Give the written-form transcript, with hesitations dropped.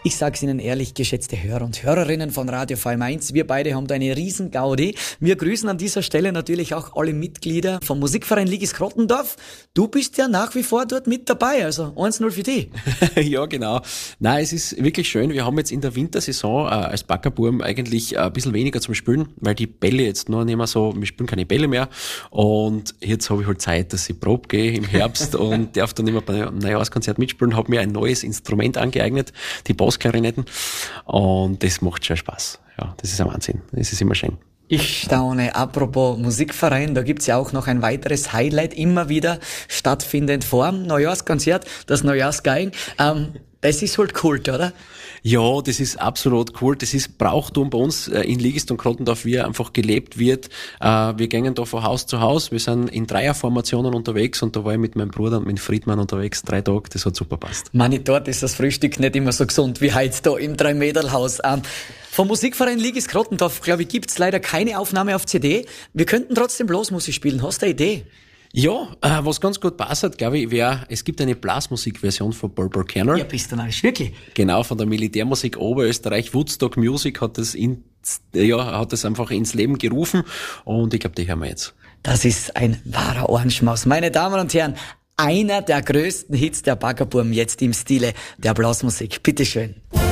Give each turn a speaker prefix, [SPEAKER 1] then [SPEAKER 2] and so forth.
[SPEAKER 1] Ich sag's Ihnen ehrlich, geschätzte Hörer und Hörerinnen von Radio VM1, wir beide haben da eine riesen Gaudi. Wir grüßen an dieser Stelle natürlich auch alle Mitglieder vom Musikverein Ligis Krottendorf. Du bist ja nach wie vor dort mit dabei, also 1-0 für dich.
[SPEAKER 2] Ja, genau. Nein, es ist wirklich schön. Wir haben jetzt in der Wintersaison als Backerburm eigentlich ein bisschen weniger zum Spielen, weil die Bälle jetzt nur nicht mehr so, wir spielen keine Bälle mehr. Und jetzt habe ich halt Zeit, dass ich Probe gehe im Herbst und darf dann immer bei einem Neujahrskonzert mitspielen, habe mir ein neues Instrument angeeignet, die Bassklarinetten. Und das macht schon Spaß. Ja, das ist ein Wahnsinn. Das ist immer schön.
[SPEAKER 1] Ich staune. Apropos Musikverein, da gibt's ja auch noch ein weiteres Highlight, immer wieder stattfindend vor dem Neujahrskonzert, das Neujahrsgeigen. Das ist halt Kult, oder?
[SPEAKER 2] Ja, das ist absolut cool. Das ist Brauchtum bei uns in Ligis und Krottendorf, wie er einfach gelebt wird. Wir gehen da von Haus zu Haus. Wir sind in Dreierformationen unterwegs und da war ich mit meinem Bruder und mit Friedmann unterwegs 3 Tage. Das hat super passt.
[SPEAKER 1] Meine, dort ist das Frühstück nicht immer so gesund wie heute da im 3-Mädel-Haus. Vom Musikverein Ligis Krottendorf, glaube ich, gibt's leider keine Aufnahme auf CD. Wir könnten trotzdem Blasmusik spielen. Hast du eine Idee?
[SPEAKER 2] Ja, was ganz gut passt, glaube ich, es gibt eine Blasmusikversion von Barbara Kenner.
[SPEAKER 1] Ja, bist du narrisch, wirklich?
[SPEAKER 2] Genau, von der Militärmusik Oberösterreich. Woodstock Music hat das einfach ins Leben gerufen und ich glaube, die hören wir jetzt.
[SPEAKER 1] Das ist ein wahrer Ohrenschmaus. Meine Damen und Herren, einer der größten Hits der Backerburm jetzt im Stile der Blasmusik. Bitteschön.